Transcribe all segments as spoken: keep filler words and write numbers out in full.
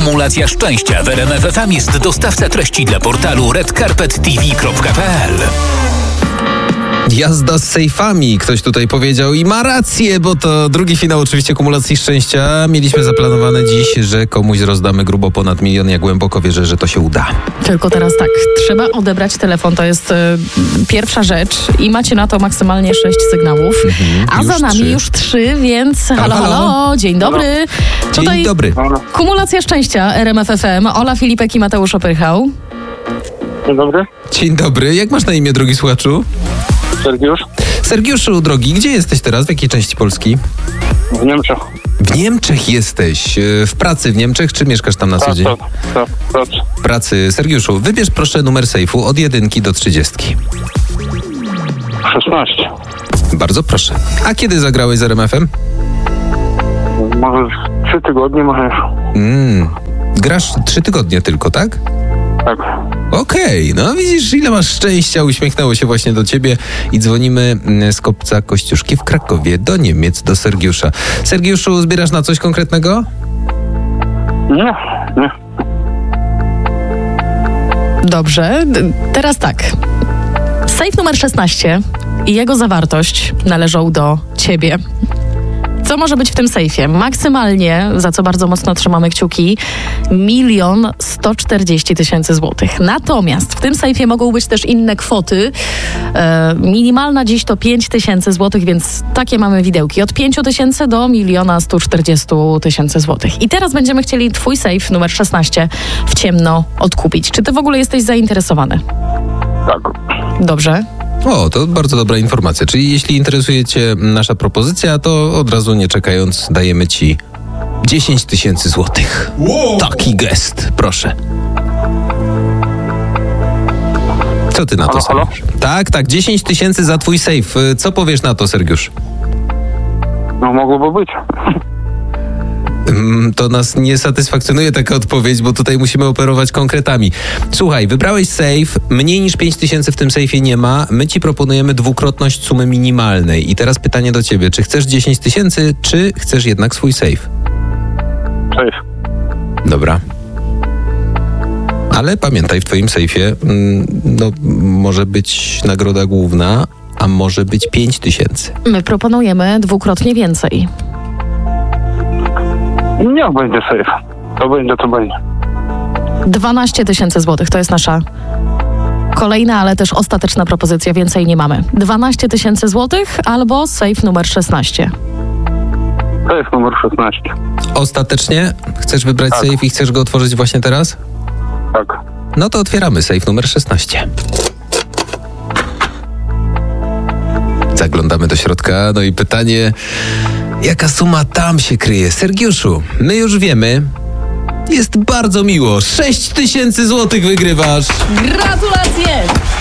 Kumulacja szczęścia w R M F F M jest dostawca treści dla portalu red carpet t v kropka p l. Jazda z sejfami, ktoś tutaj powiedział i ma rację, bo to drugi finał oczywiście Kumulacji Szczęścia. Mieliśmy zaplanowane dziś, że komuś rozdamy grubo ponad milion. Ja głęboko wierzę, że to się uda. Tylko teraz tak, trzeba odebrać telefon, to jest y, pierwsza rzecz i macie na to maksymalnie sześć sygnałów, mhm, a za nami trzy. już trzy, więc halo, halo, halo, dzień dobry. Halo. Tutaj dzień dobry. Kumulacja Szczęścia, R M F F M, Ola Filipek i Mateusz Opyrchał. Dzień dobry. Dzień dobry, jak masz na imię, drogi słuchaczu? Sergiusz. Sergiuszu, drogi, gdzie jesteś teraz? W jakiej części Polski? W Niemczech. W Niemczech jesteś. W pracy w Niemczech, czy mieszkasz tam na co dzień? Tak, tak, tak. W pracy. Sergiuszu, wybierz proszę numer sejfu od jedynki do trzydziestki. szesnaście. Bardzo proszę. A kiedy zagrałeś z R M F em? Może trzy tygodnie, może. Mm. Grasz trzy tygodnie tylko, tak? Tak. Okej, okay, no widzisz, ile masz szczęścia, uśmiechnęło się właśnie do ciebie i dzwonimy z Kopca Kościuszki w Krakowie do Niemiec, do Sergiusza. Sergiuszu, zbierasz na coś konkretnego? Nie, nie. Dobrze, teraz tak. Sejf numer szesnaście i jego zawartość należą do ciebie. Co może być w tym sejfie? Maksymalnie, za co bardzo mocno trzymamy kciuki, milion sto czterdzieści tysięcy złotych. Natomiast w tym sejfie mogą być też inne kwoty. E, minimalna dziś to pięć tysięcy złotych, więc takie mamy widełki. Od pięć tysięcy do miliona sto czterdzieści tysięcy złotych. I teraz będziemy chcieli twój sejf numer szesnaście w ciemno odkupić. Czy ty w ogóle jesteś zainteresowany? Tak. Dobrze. O, to bardzo dobra informacja. Czyli jeśli interesuje cię nasza propozycja, to od razu nie czekając dajemy ci dziesięć tysięcy złotych. Wow. Taki gest, proszę. Co ty na to, halo, Sergiusz? halo? Tak, tak, dziesięć tysięcy za twój sejf. Co powiesz na to, Sergiusz? No mogłoby być. To nas nie satysfakcjonuje taka odpowiedź, bo tutaj musimy operować konkretami. Słuchaj, wybrałeś sejf, mniej niż pięć tysięcy w tym sejfie nie ma, my ci proponujemy dwukrotność sumy minimalnej. I teraz pytanie do ciebie, czy chcesz dziesięć tysięcy, czy chcesz jednak swój sejf? Sejf. Dobra. Ale pamiętaj, w twoim sejfie no, może być nagroda główna, a może być pięć tysięcy. My proponujemy dwukrotnie więcej. Niech będzie sejf. To będzie, to będzie. dwanaście tysięcy złotych to jest nasza kolejna, ale też ostateczna propozycja. Więcej nie mamy. dwanaście tysięcy złotych albo sejf numer szesnaście. Sejf numer szesnaście. Ostatecznie? Chcesz wybrać tak. sejf i chcesz go otworzyć właśnie teraz? Tak. No to otwieramy sejf numer szesnaście. Zaglądamy do środka, no i pytanie, jaka suma tam się kryje? Sergiuszu, my już wiemy, jest bardzo miło. sześć tysięcy złotych wygrywasz. Gratulacje!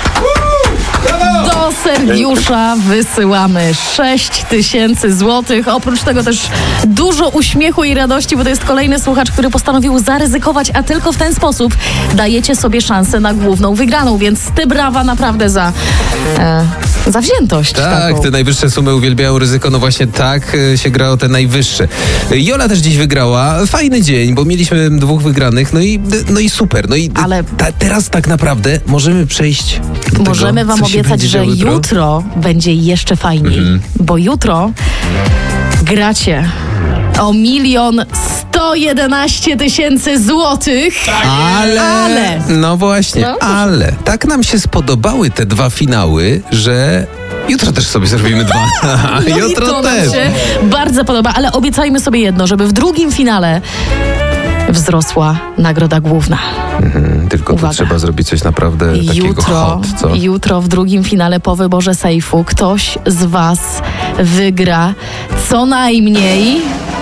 Do Sergiusza wysyłamy sześć tysięcy złotych. Oprócz tego też dużo uśmiechu i radości, bo to jest kolejny słuchacz, który postanowił zaryzykować, a tylko w ten sposób dajecie sobie szansę na główną wygraną, więc ty brawa naprawdę za e, zawziętość. Tak, taką. Te najwyższe sumy uwielbiają ryzyko, no właśnie tak się gra o te najwyższe. Jola też dziś wygrała. Fajny dzień, bo mieliśmy dwóch wygranych, no i, no i super. No i Ale ta, teraz tak naprawdę możemy przejść do możemy tego, wam obiecać, że jutro? jutro będzie jeszcze fajniej, mhm. bo jutro gracie o milion sto jedenaście tysięcy złotych. Ale, ale, no właśnie, no. ale tak nam się spodobały te dwa finały, że jutro też sobie zrobimy dwa. No jutro i to też. nam się bardzo podoba, ale obiecajmy sobie jedno, żeby w drugim finale wzrosła nagroda główna. Mhm, tylko Uwaga. tu trzeba zrobić coś naprawdę takiego jutro, hot, co? Jutro w drugim finale po wyborze sejfu ktoś z was wygra co najmniej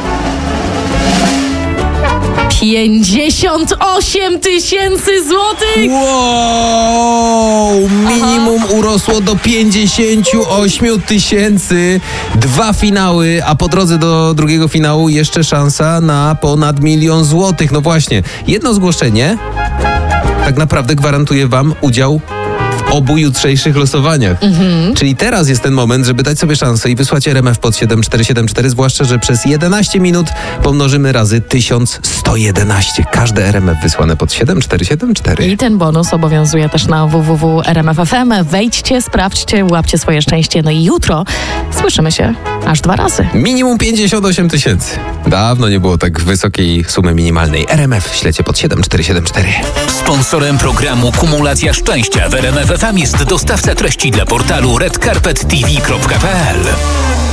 pięćdziesiąt osiem tysięcy złotych! Wow! Minimum Aha. urosło do pięćdziesiąt osiem tysięcy. Dwa finały, a po drodze do drugiego finału jeszcze szansa na ponad milion złotych. No właśnie, jedno zgłoszenie tak naprawdę gwarantuje wam udział w obu jutrzejszych losowaniach. Mhm. Czyli teraz jest ten moment, żeby dać sobie szansę i wysłać R M F pod siedem cztery siedem cztery, zwłaszcza, że przez jedenaście minut pomnożymy razy tysiąc sto jedenaście. Każde R M F wysłane pod siedem cztery siedem cztery. I ten bonus obowiązuje też na w w w kropka r m f kropka f m. Wejdźcie, sprawdźcie, łapcie swoje szczęście. No i jutro słyszymy się aż dwa razy. Minimum pięćdziesiąt osiem tysięcy. Dawno nie było tak wysokiej sumy minimalnej. R M F ślecie pod siedem cztery siedem cztery. Sponsorem programu Kumulacja Szczęścia w R M F F M jest dostawca treści dla portalu red carpet t v kropka p l.